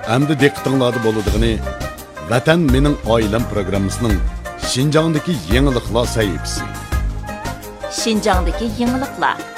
Әмді диqqətinizdə boladiğini Vatan mening oilam programmasining Şinjangdagi yangiliklar sahifasi. Şinjangdagi yangiliklar.